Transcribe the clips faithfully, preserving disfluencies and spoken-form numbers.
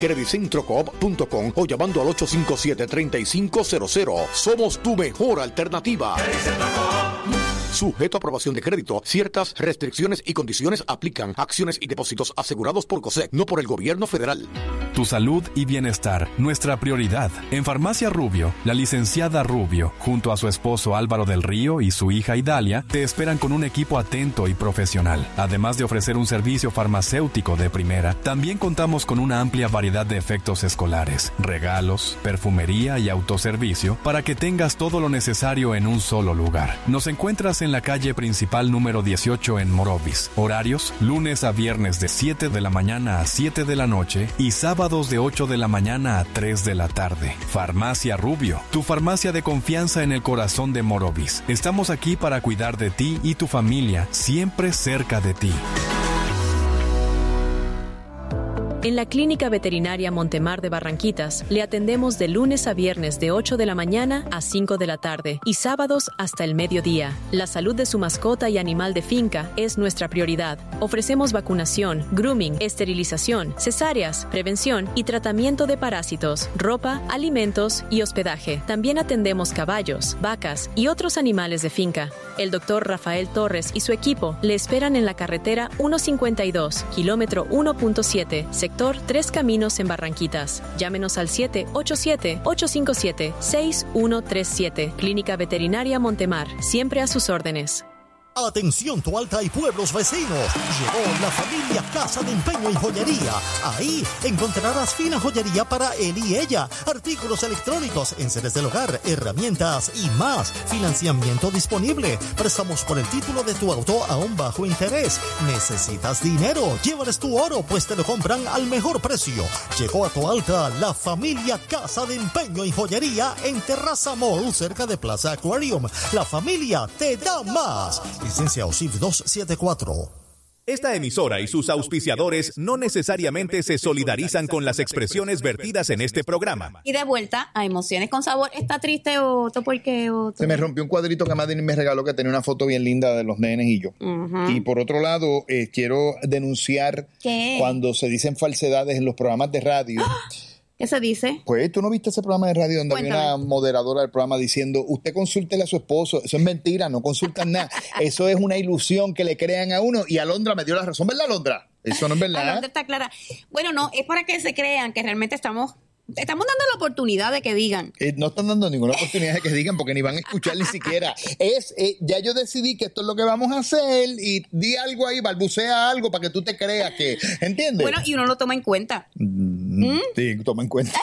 credicentro coop punto com o llamando al ocho cinco siete, tres cinco cero cero. Somos tu mejor alternativa. Sujeto a aprobación de crédito, ciertas restricciones y condiciones aplican. Acciones y depósitos asegurados por COSEC, no por el gobierno federal. Tu salud y bienestar, nuestra prioridad. En Farmacia Rubio, la licenciada Rubio, junto a su esposo Álvaro del Río y su hija Idalia, te esperan con un equipo atento y profesional. Además de ofrecer un servicio farmacéutico de primera, también contamos con una amplia variedad de efectos escolares, regalos, perfumería y autoservicio para que tengas todo lo necesario en un solo lugar. Nos encuentras en la calle principal número dieciocho en Morovis. Horarios, lunes a viernes de siete de la mañana a siete de la noche y sábados de ocho de la mañana a tres de la tarde. Farmacia Rubio, tu farmacia de confianza en el corazón de Morovis. Estamos aquí para cuidar de ti y tu familia, siempre cerca de ti. En la Clínica Veterinaria Montemar de Barranquitas le atendemos de lunes a viernes de ocho de la mañana a cinco de la tarde y sábados hasta el mediodía. La salud de su mascota y animal de finca es nuestra prioridad. Ofrecemos vacunación, grooming, esterilización, cesáreas, prevención y tratamiento de parásitos, ropa, alimentos y hospedaje. También atendemos caballos, vacas y otros animales de finca. El doctor Rafael Torres y su equipo le esperan en la carretera ciento cincuenta y dos, kilómetro uno punto siete, sector Tres Caminos en Barranquitas. Llámenos al siete ocho siete, ocho cinco siete, seis uno tres siete. Clínica Veterinaria Montemar, siempre a sus órdenes. Atención Toalta y pueblos vecinos, llegó la familia Casa de Empeño y Joyería. Ahí encontrarás fina joyería para él y ella, artículos electrónicos, enseres del hogar, herramientas y más. Financiamiento disponible, préstamos por el título de tu auto a un bajo interés. ¿Necesitas dinero? Llévales tu oro, pues te lo compran al mejor precio. Llegó a Toalta la familia Casa de Empeño y Joyería en Terraza Mall, cerca de Plaza Aquarium. La familia te da más. Licencia O S I V doscientos setenta y cuatro. Esta emisora y sus auspiciadores no necesariamente se solidarizan con las expresiones vertidas en este programa. Y de vuelta a Emociones con Sabor. ¿Está triste Otto? ¿Por qué, Otto? Se me rompió un cuadrito que Madeline me regaló que tenía una foto bien linda de los nenes y yo. Uh-huh. Y por otro lado, eh, quiero denunciar ¿Qué? Cuando se dicen falsedades en los programas de radio. ¿Qué se dice? Pues, ¿tú no viste ese programa de radio donde Cuéntame. había una moderadora del programa diciendo, usted consúltele a su esposo? Eso es mentira, no consultan nada. Eso es una ilusión que le crean a uno. Y Alondra me dio la razón, ¿verdad, Alondra? Eso no es verdad. Alondra está clara. Bueno, no, es para que se crean que realmente estamos... Estamos dando la oportunidad de que digan. Eh, no están dando ninguna oportunidad de que digan porque ni van a escuchar ni siquiera. Es, eh, ya yo decidí que esto es lo que vamos a hacer y di algo ahí, balbucea algo para que tú te creas que, ¿entiendes? Bueno, y uno lo toma en cuenta. Mm, ¿Mm? Sí, toma en cuenta.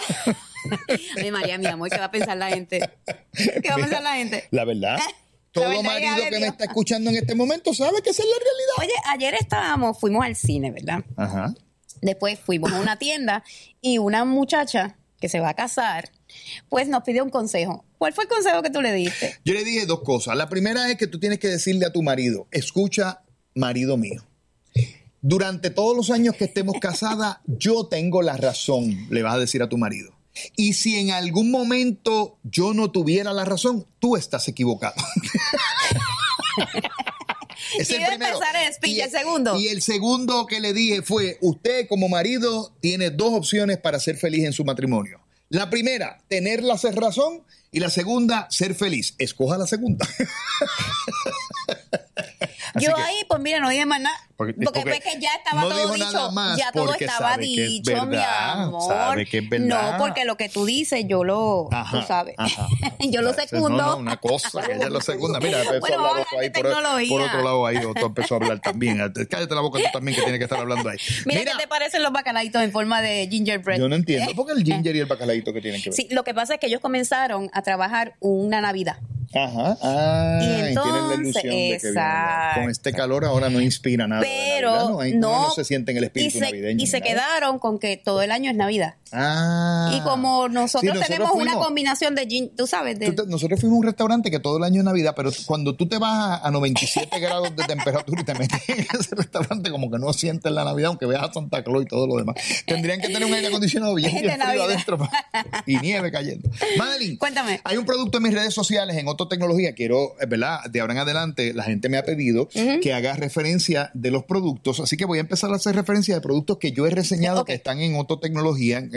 Ay, María, mi amor, ¿qué va a pensar la gente? ¿Qué va a pensar la gente? La verdad. Todo La verdad, marido que Dios. me está escuchando en este momento sabe que esa es la realidad. Oye, ayer estábamos, fuimos al cine, ¿verdad? Ajá. Después fuimos a una tienda y una muchacha que se va a casar, pues nos pidió un consejo. ¿Cuál fue el consejo que tú le diste? Yo le dije dos cosas. La primera es que tú tienes que decirle a tu marido, escucha, marido mío, durante todos los años que estemos casadas, yo tengo la razón, le vas a decir a tu marido. Y si en algún momento yo no tuviera la razón, tú estás equivocado. Es el primero. El speech, y, el segundo. Y el segundo que le dije fue, usted como marido tiene dos opciones para ser feliz en su matrimonio. La primera, tener la razón, y la segunda, ser feliz. Escoja la segunda. Yo que, ahí, pues mira, no dije más nada. Porque, porque, porque que ya estaba no todo dicho. Ya todo estaba dicho, verdad, mi amor. Sabe que es verdad. No, porque lo que tú dices, yo lo, ajá, tú sabes. Ajá. yo lo secundo. No, no, una cosa, que ella lo segunda. Mira, empezó bueno, a hablar ahí por, por otro lado ahí, otro empezó a hablar también. Cállate la boca tú también que tienes que estar hablando ahí. Mira, mira, ¿qué te parecen los bacalaitos en forma de gingerbread? Yo no entiendo. ¿Por qué el ginger y el bacalaito que tienen que ver? Sí, lo que pasa es que ellos comenzaron a trabajar una Navidad. Ajá. Ah, y entonces, tienen la ilusión de que vienen, con este calor ahora no inspira nada. Pero no, hay, no, no se siente en el espíritu y se, navideño. Y se quedaron con que todo el año es Navidad. Ah. Y como nosotros, Sí, nosotros tenemos fuimos. una combinación de gin, tú sabes, de... Tú te- nosotros fuimos a un restaurante que todo el año es Navidad, pero cuando tú te vas a, a noventa y siete grados de temperatura y te metes en ese restaurante, como que no sientes la Navidad, aunque veas a Santa Claus y todo lo demás. Tendrían que tener un aire acondicionado bien, De bien frío Navidad. adentro pa- y nieve cayendo. Madeline, Cuéntame. hay un producto en mis redes sociales, en Otto Tecnología, quiero, eh, ¿verdad? De ahora en adelante, la gente me ha pedido Ujú. que haga referencia de los productos, así que voy a empezar a hacer referencia de productos que yo he reseñado Ok. que están en Otto Tecnología,